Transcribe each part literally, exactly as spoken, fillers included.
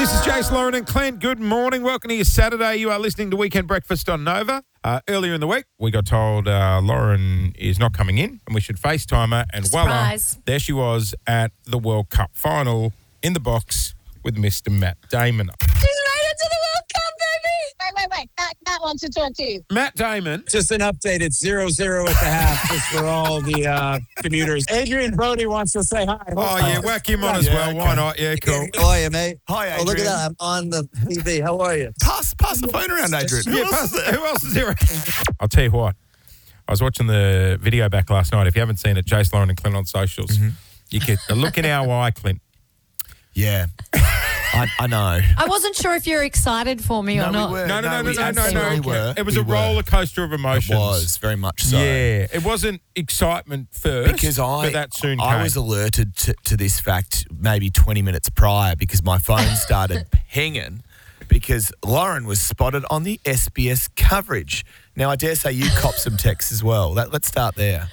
This is Jace, Lauren and Clint. Good morning. Welcome to your Saturday. You are listening to Weekend Breakfast on Nova. Uh, earlier in the week, we got told uh, Lauren is not coming in and we should FaceTime her. And Surprise. voila, there she was at the World Cup final in the box with Mister Matt Damon. She's made it to the World Cup, baby. Wait, wait, wait. Matt, Matt wants to talk to you. Matt Damon. Just an update. It's zero zero at the half, just for all the uh, commuters. Adrian Brody wants to say hi. Oh, yeah, whack him on as Yeah, well. okay. Why not? Yeah, cool. How are you, mate? Hi, Adrian. Oh, look at that. I'm on the T V. How are you? Pass, pass the phone around, Adrian. Who Yeah, else pass is it. there? Who else is there? I'll tell you what. I was watching the video back last night. If you haven't seen it, Jace, Lauren and Clint on socials, you get the look in our eye, Clint. Yeah. I, I know. I wasn't sure if you're excited for me No, or we not. were. No, no, no, no, we no, no, absolutely no. were. It was We a were. roller coaster of It emotions. was, very much so. Yeah, it wasn't excitement first, Because I, but that soon I came. was alerted to, to this fact maybe twenty minutes prior because my phone started pinging because Lauren was spotted on the S B S coverage. Now, I dare say you copped some texts as well. That, let's start there.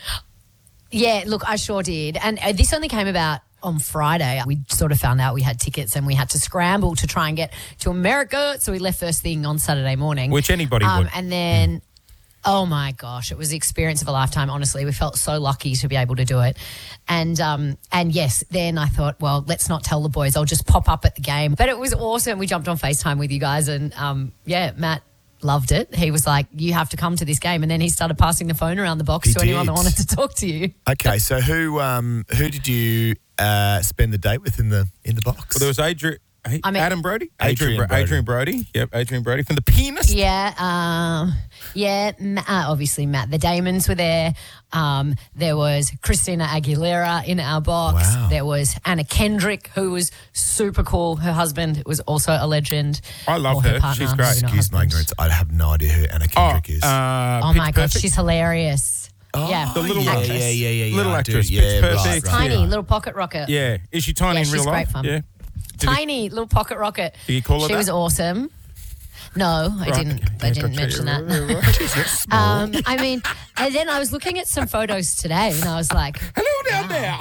Yeah, look, I sure did. And uh, this only came about on Friday. We sort of found out we had tickets and we had to scramble to try and get to America. So we left first thing on Saturday morning. Which anybody um, would. And then, oh my gosh, it was the experience of a lifetime, honestly. We felt so lucky to be able to do it. And um, and yes, then I thought, well, let's not tell the boys. I'll just pop up at the game. But it was awesome. We jumped on FaceTime with you guys and um, yeah, Matt loved it. He was like, you have to come to this game. And then he started passing the phone around the box He to anyone did. that wanted to talk to you. Okay, so who um, who did you uh, spend the date with in the in the box? Well, there was Adrian, I mean- Adam Brody? Adrian Bro- Brody. Adrian Brody. Yep, Adrian Brody from the pianist. Yeah, um, yeah. Ma- uh, obviously, Matt. The Damons were there. Um, there was Christina Aguilera in our box. Wow. There was Anna Kendrick, who was super cool. Her husband was also a legend. I love Or her. partner, She's great. maybe not Excuse my husband. ignorance. I have no idea who Anna Kendrick is. Uh, Oh Pitch my god, Perfect. she's hilarious. oh, yeah, the little yeah, actress. yeah, yeah, yeah, yeah. Little I do. actress, Yeah, Pitch right, Perfect. right. tiny Yeah. little pocket rocket. Yeah. Is she tiny Yeah, in real she's life? great fun. Yeah. Did he- Tiny little pocket rocket. Did you call her She that? was awesome. No, I Right, didn't. okay. I Yeah, didn't gotcha. mention that. Right, right, right. Um, I mean, and then I was looking at some photos today, and I was like, Hello down there.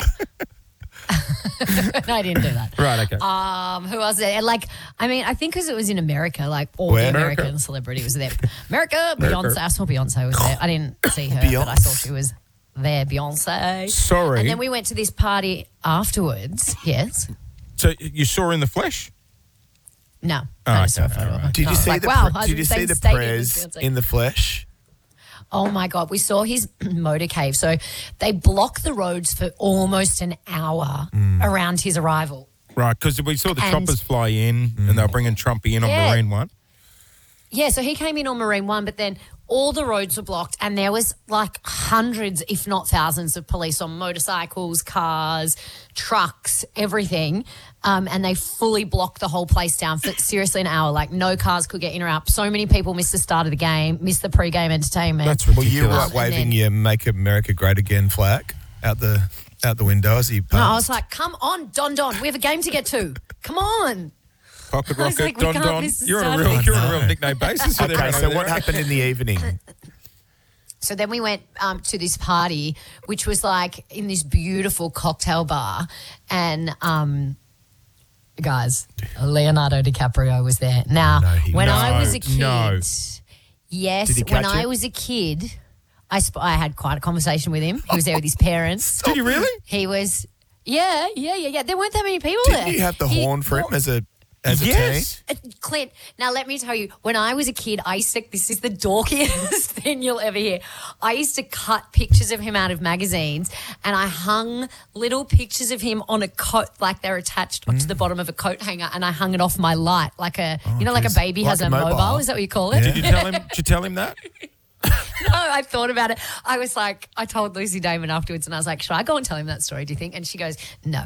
no, I didn't do that. Right, okay. Um, who else? There? Like, I mean, I think because it was in America, like all Where? the America. American celebrity was there. America, Beyonce. I saw Beyonce was there. I didn't see her, but I Beyonce. saw she was there. Beyonce. Sorry. And then we went to this party afterwards. Yes. So you saw her in the flesh? No. Oh, I just saw a okay, photo of her. Did No, I you was see like, the wow, pre- I was Did in you the see same the stadium as Prez Beyonce. in the flesh? Oh my God, we saw his motorcade. So they block the roads for almost an hour around his arrival. Right, because we saw the And- choppers fly in and they were bringing Trumpy in on Yeah. Marine One. Yeah, so he came in on Marine One, but then all the roads were blocked and there was like hundreds, if not thousands, of police on motorcycles, cars, trucks, everything. Um, and they fully blocked the whole place down for seriously an hour. Like no cars could get in or out. So many people missed the start of the game, missed the pre-game entertainment. That's Well, you ridiculous. were Um, and waving then- your "Make America Great Again" flag out the out the window as he passed. No, I was like, come on, Don Don, we have a game to get to. Come on. Pocket I was Rocket, like, we Don can't Don. miss the You're on a start real, of you're on a the- real nickname basis. with okay, everyone so over what there. happened in the evening? So then we went um, to this party, which was like in this beautiful cocktail bar. And um, guys, Leonardo DiCaprio was there. Now, No, he when was. I was a No, kid, no. yes, Did he when catch I it? was a kid, I, sp- I had quite a conversation with him. He was there with his parents. Did you really? He was, yeah, yeah, yeah, yeah. There weren't that many people Didn't there. you have the He- horn for him as a as a Yes. Uh, Clint, now let me tell you, when I was a kid, I used to, this is the dorkiest thing you'll ever hear. I used to cut pictures of him out of magazines and I hung little pictures of him on a coat, like they're attached onto the bottom of a coat hanger, and I hung it off my light, like a, you know, like a geez. baby Like has a a mobile. mobile. Is that what you call it? Did you tell him? Did you tell him that? No, I thought about it. I was like, I told Lucy Damon afterwards and I was like, should I go and tell him that story, do you think? And she goes, no.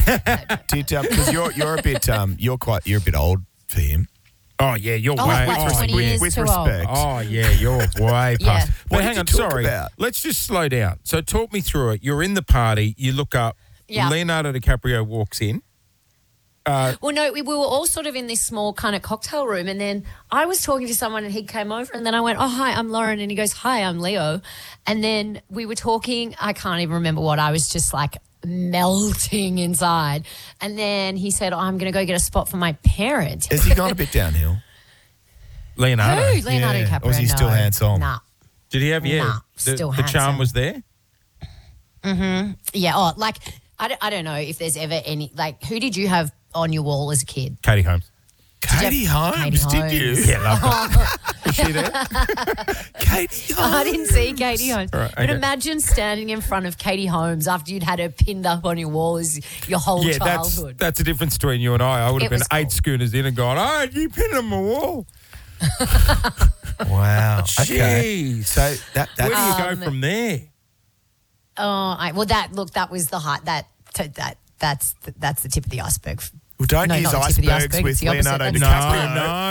Did because you're you're a bit um you're quite you're a bit old for him. Oh yeah, you're Oh, way. like oh, twenty yeah. years with too old. respect. Oh yeah, you're way past. Yeah. But What hang did on, you talk sorry. about? Let's just slow down. So talk me through it. You're in the party. You look up. Yeah. Leonardo DiCaprio walks in. Well, no, we, we were all sort of in this small kind of cocktail room, and then I was talking to someone, and he came over, and then I went, "Oh, hi, I'm Lauren," and he goes, "Hi, I'm Leo," and then we were talking. I can't even remember what. I was just like, melting inside. And then he said, oh, I'm going to go get a spot for my parents. Has he gone a bit downhill? Leonardo. Who? Leonardo Yeah. DiCaprio. Or is he still no. handsome? Nah. Did he have, yeah, Nah, the, still the charm handsome. was there? Yeah. Oh, like, I don't, I don't know if there's ever any, like, who did you have on your wall as a kid? Katie Holmes. Katie Holmes, Katie did you? Holmes. Yeah, love her. Is she there? Katie Holmes. I didn't see Katie Holmes. All right, But okay. imagine standing in front of Katie Holmes after you'd had her pinned up on your wall as your whole Yeah, that's childhood. that's the difference between you and I. I would have It been was eight cool. schooners in and gone, oh, you pinned on my wall. Wow. Okay. Jeez. So that Where that's do you Um, go from there? Oh, I, well, that look, that was the height. That that that's that's the tip of the iceberg. well, don't No, use not the tip of the icebergs iceberg, with it's the opposite. Leonardo That's- DiCaprio. No, no.